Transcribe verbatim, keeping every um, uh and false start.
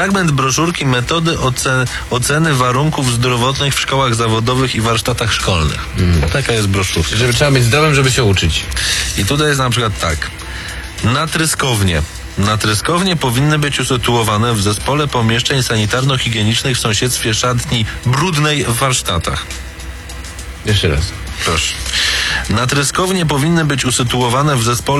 Fragment broszurki Metody ocen oceny warunków zdrowotnych w szkołach zawodowych i warsztatach szkolnych. Mm. Taka jest broszurka. Żeby trzeba być zdrowym, żeby się uczyć. I tutaj jest na przykład tak. Natryskownie. Natryskownie powinny być usytuowane w zespole pomieszczeń sanitarno-higienicznych w sąsiedztwie szatni brudnej w warsztatach. Jeszcze raz. Proszę. Natryskownie powinny być usytuowane w zespole